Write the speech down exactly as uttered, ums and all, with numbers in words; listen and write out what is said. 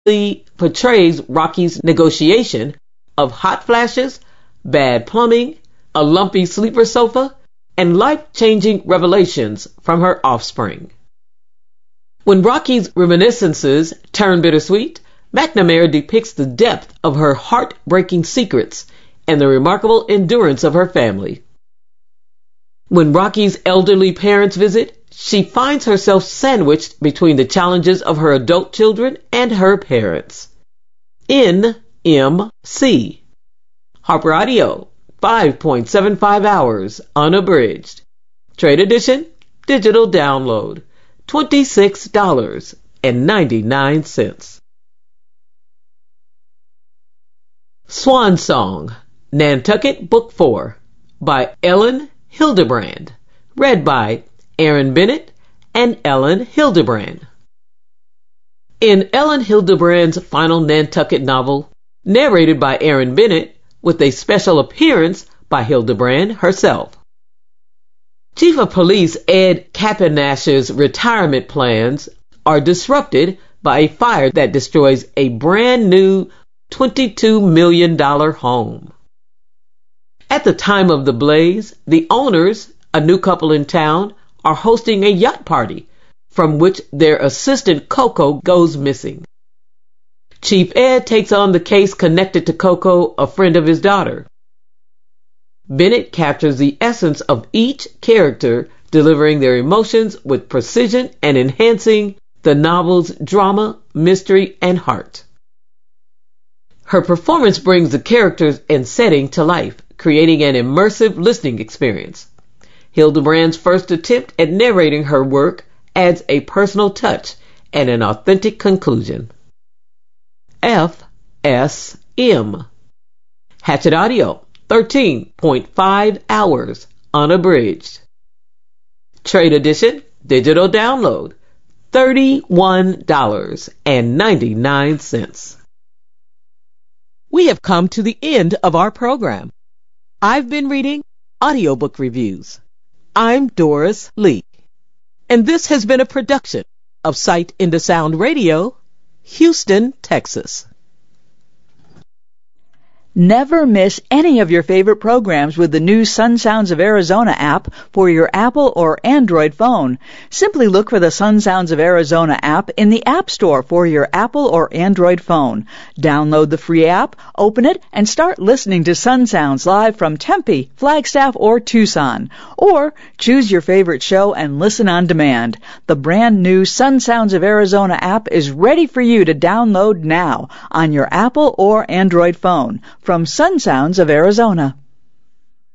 portrays Rocky's negotiation of hot flashes, bad plumbing, a lumpy sleeper sofa, and life-changing revelations from her offspring. When Rocky's reminiscences turn bittersweet, McNamara depicts the depth of her heart-breaking secrets and the remarkable endurance of her family. When Rocky's elderly parents visit, she finds herself sandwiched between the challenges of her adult children and her parents. N M C Harper Audio, five point seven five hours, unabridged. Trade edition, digital download, twenty-six dollars and ninety-nine cents. Swan Song, Nantucket Book four, by Ellen Hildebrand, read by Aaron Bennett and Ellen Hildebrand. In Ellen Hildebrand's final Nantucket novel, narrated by Aaron Bennett, with a special appearance by Hildebrand herself. Chief of Police Ed Capanash's retirement plans are disrupted by a fire that destroys a brand new twenty-two million dollars home. At the time of the blaze, the owners, a new couple in town, are hosting a yacht party from which their assistant Coco goes missing. Chief Ed takes on the case connected to Coco, a friend of his daughter. Bennett captures the essence of each character, delivering their emotions with precision and enhancing the novel's drama, mystery, and heart. Her performance brings the characters and setting to life, creating an immersive listening experience. Hildebrand's first attempt at narrating her work adds a personal touch and an authentic conclusion. F S M Hatchet Audio, thirteen point five hours, unabridged. Trade edition, digital download, thirty-one dollars and ninety-nine cents. We have come to the end of our program. I've been reading audiobook reviews. I'm Doris Lee, and this has been a production of Sight into Sound Radio, Houston, Texas. Never miss any of your favorite programs with the new Sun Sounds of Arizona app for your Apple or Android phone. Simply look for the Sun Sounds of Arizona app in the App Store for your Apple or Android phone. Download the free app, open it, and start listening to Sun Sounds live from Tempe, Flagstaff, or Tucson. Or choose your favorite show and listen on demand. The brand new Sun Sounds of Arizona app is ready for you to download now on your Apple or Android phone. From Sun Sounds of Arizona.